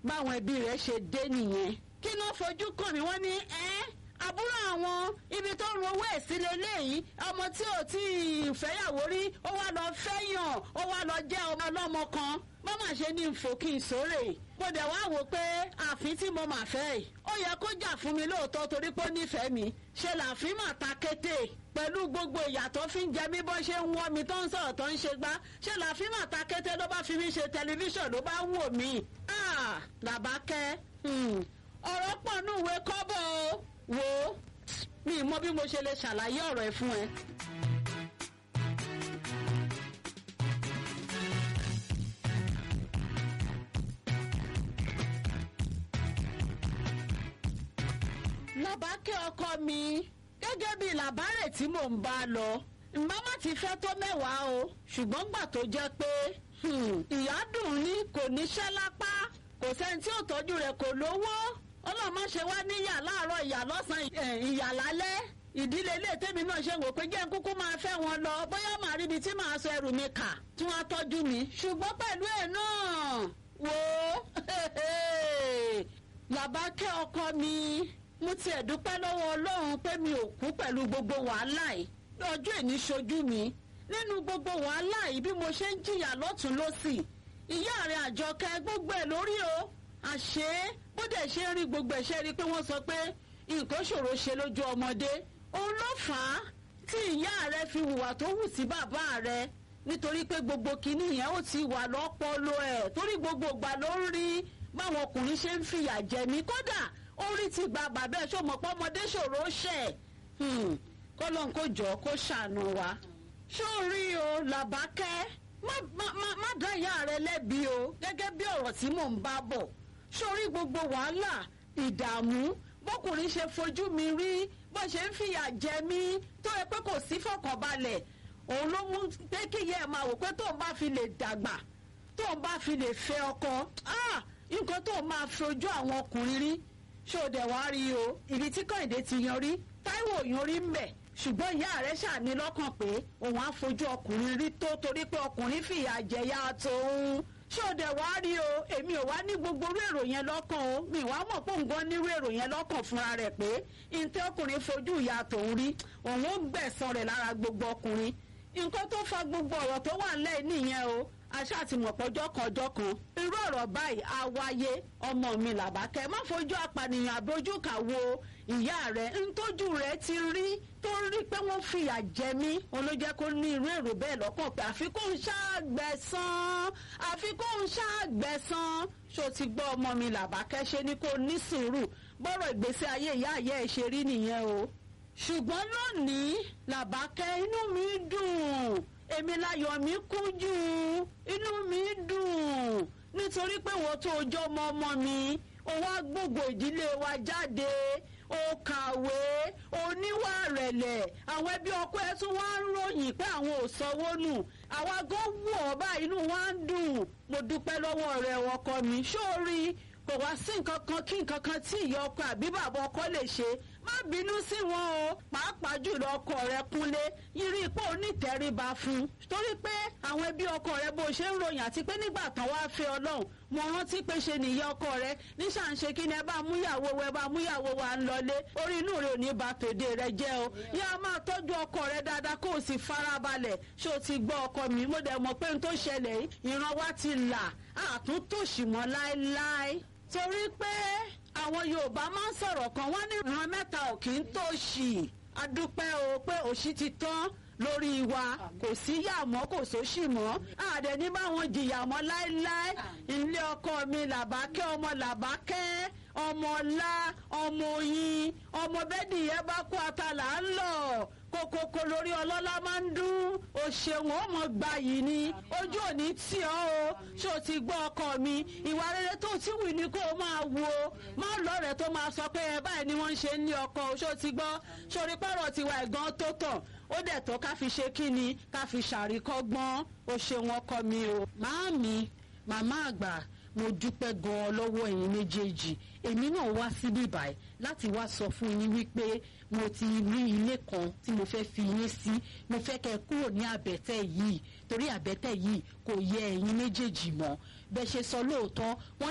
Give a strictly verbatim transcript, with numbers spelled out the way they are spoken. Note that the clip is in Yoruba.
báwọn ẹbí rẹ̀ ṣe dé nìyẹn. kí ló fojú kàn mí wọ́n ní ẹ́ àbúrò àwọn ibi tó ń owó ẹ̀ sí leléyìí ọmọ tí ò tí ì fẹ́yàwó rí ó wá lọ fẹ́yàn ó wá lọ jẹ́ ọmọ ọlọ́mọ kan bá má ṣe ní nfò kí n sóre mo dẹ̀ wá wò pé àfin tí mo mà fẹ́ yìí ó yẹ kó jà fún mi lóòótọ́ torí pé ó nífẹ̀ẹ́ mi ṣe làfin mà ta kété pẹ̀lú gbogbo ìyà tó fi ń jẹ mí bó ṣe ń wọ́ mi tó ń sọ̀rọ̀ tó ń ṣe gbá ṣe làfin mà ta kété ló bá fi mí ṣe tẹlifíṣàn ló bá wò mí. Làbákẹ́ ọ̀rọ̀ pọ̀ nù ìwé kọ́bọ̀ o wò ó mi mọ bí mo ṣe lè ṣàlàyé ọ̀rọ̀ ẹ̀ fún ẹ. Làbákẹ́ ọkọ mi gẹ́gẹ́ bí làbárè tí mò ń bá lọ màmá ti fẹ́ tó mẹ́wàá o ṣùgbọ́n gbà tó jẹ́ pé ìyá dùn ní kò níṣẹ́ lápá kò sẹ́ni tí ò tọ́jú rẹ̀ kò lówó ọlọ́mọ ṣe wá níyà láàárọ̀ ìyà lọ́sàn-án ìyà lálẹ́ ìdílé ilé tèmi náà ṣe wò pé jẹ́ kúkú máa fẹ́ wọn lọ bóyá màá ríbi tí màá sọ ẹrù mi kà tí wọ́n á tọ́jú mi ṣùgbọ́n pẹ̀lú ẹ̀ náà wò ó Làbákẹ́ ọkọ mi mo tiẹ̀ dúpẹ́ lọ́wọ́ Ọlọ́run pé mi ò kú pẹ̀lú gbogbo wàhálà yìí lọ́jọ́ ìní ṣojú mi nínú gbogbo wàhálà yìí bí mo ṣe ń jìyà lọ́tún lọ́sì ìyá rẹ̀ Àjọkẹ́ gbogbo ẹ̀ lórí o àṣé bó dẹ̀ ṣe rí gbogbo ẹ̀ ṣe rí pé wọ́n sọ pé nǹkan ṣòro ṣe lójú ọmọdé òun ló fà á tí ìyá rẹ̀ fi hùwà tó hù sí bàbá rẹ̀ nítorí pé gbogbo kinní yẹn ó ti wà lọ́pọlọ ẹ̀ torí gbogbo ìgbà ló ń rí báwọn ọkùnrin ṣe ń fìyà jẹ mí kódà orí ti gba bàbá ẹ̀ ṣó mọ̀ pé ọmọdé ṣòro ṣẹ̀ kọ́lọ́n kó jọ kó ṣàánú wa ṣó rí o Làbákẹ́ má má má dá ìyá rẹ lẹ́bi o gẹ́gẹ́ bí ọ̀rọ̀ tí mò ń bá bọ̀ sórí gbogbo wàhálà ìdààmú bọ́kùnrin ṣe fojú mi rí bó ṣe ń fìyà jẹ mí tó yẹ pé kò sí fọkànbalẹ̀ òun ló mú pé kíyẹ ẹ̀ máa wò pé tóun bá fi lè dàgbà tóun bá fi lè fẹ́ ọkọ nǹkan tóun máa fojú àwọn ọkùnrin rí ṣó dẹ̀ wá rí o ibi tí Kẹ́hìndé ti yan rí Táíwò yan rí mbẹ̀ ṣùgbọ́n ìyá rẹ̀ ṣàní lọ́kàn pé òun á fojú ọkùnrin rí tó torí pé ọkùnrin fìyà jẹ̀yà tóun ṣó dẹ̀ wá rí o èmi ò wá ní gbogbo irú èrò yẹn lọ́kàn o mi wá mọ̀ pé nǹkan nírú èrò yẹn lọ́kàn fúnra rẹ̀ pé ntẹ́ ọkùnrin fojú ìyá tòun rí òun ó gbẹ̀san rẹ̀ lára gbogbo ọkùnrin nǹkan tó fa gbogbo ọ̀rọ̀ tó wà nílẹ̀ nìyẹn o aṣá àti mọ̀pọ̀jọ́ kan ọjọ́ kan irú ọ̀rọ̀ báyìí á wáyé ọmọ mi Làbákẹ́ má fojú apànìyàn àbójú kà wo ìyá rẹ̀ ntójú rẹ̀ ti rí tó rí pé wọ́n fìyà jẹ mí òun ló jẹ́ kó ní irú èrò bẹ́ẹ̀ lọ́kàn pé àfi kó ń ṣàgbẹ̀san àfi kó ń ṣàgbẹ̀san ṣó ti gbọ́ ọmọ mi Làbákẹ́ ṣe ni kó ní sùúrù bọ́rọ̀ ìgbésí ayé ìyá ìyá ẹ̀ ṣe rí nìyẹn o ṣùgbọ́n lónìí Làbákẹ́ inú mi dùn èmi láyọ̀ mi kún jù inú mi dùn nítorí pé wọ́n tó ọjọ́ ọmọ ọmọ mi ó wá gbogbo ìdílé wa jáde ó kàwé oníwà rẹ̀lẹ̀ àwọn ẹbí ọkọ ẹ̀ tún wá ń ròyìn pé àwọn ò sanwó nù àwa gan wù ọ́ báyìí inú wa ń dùn mo dúpẹ́ lọ́wọ́ rẹ̀ ọkọ mi sórí kò wá sí nǹkan kan kí nǹkan kan tí ìyá ọkọ àbí bàbá ọkọ lè ṣe má bínú sí wọn o pàápàá jùlọ ọkọ rẹ Kúnlé yírí ipò onítẹríba fún torí pé àwọn ẹbí ọkọ rẹ bó ṣe ń ròyìn àti pé nígbà tán wá fẹ́ Ọlọ́run mo rántí pé ṣe nìyá ọkọ rẹ níṣàǹṣe kí ni ẹ bá múyàwó wẹ bá múyàwó wa ń lọlé orí inú rẹ ò ní ba tòde rẹ jẹ́ o yá máa tọ́jú ọkọ rẹ dáadáa kó o sì farabalẹ̀ ṣé o ti gbọ́ ọkọ mi mo dẹ̀ mọ̀ pé n tó ṣẹlẹ̀ yìí ìran wa ti là àtúntòṣì mọ́ láéláé torí pé àwọn Yorùbá máa ń sọ̀rọ̀ kan wọ́n ní ìran mẹ́ta ò kì í tòṣì adúpẹ́ o pé òṣì ti tán lórí wa kò sí yà mọ́ kò sóṣì mọ́ àdẹ ní báwọn jìyà mọ́ láéláé ilé ọkọ mi Làbákẹ́ ọmọ Làbákẹ́ ọmọ ọlá ọmọ oyin ọmọ bẹ́ẹ̀dì yẹn bá kó àtàlà ń lọ kókókó lórí ọlọ́lá máa ń dún o ṣeun ó mọ̀ gbà yìí ni ojú òní tì ọ́ o ṣé o ti gbọ́ ọkọ mi ìwà rere tó ti wù ní kó o máa wo má lọ́rẹ̀ẹ́ tó máa sọ pé ẹ báyìí ni wọ́n ń ṣe ní ọkọ o ṣé o ti gbọ́ sórí pẹ́rọ̀ tiwa ẹ̀gán tó tàn ó dẹ̀ tó ká fi ṣe kí ni ká fi ṣàríkọ́gbọ́n o ṣeun ọkọ mi o. màámi màmá àgbà mo dúpẹ́ gan-an lọ́wọ́ ẹ̀yin méjèèjì èmi náà wá síbí báyìí láti wá sọ fún yín wípé mo ti rí ilé kan tí mo fẹ́ fi yín sí mo fẹ́ kẹ́ kúrò ní àbẹ̀tẹ̀ yìí torí àbẹ̀tẹ̀ yìí kò yẹ ẹ̀yin méjèèjì mọ́ bẹ́ẹ̀ ṣe sọ lóòótọ́ wọ́n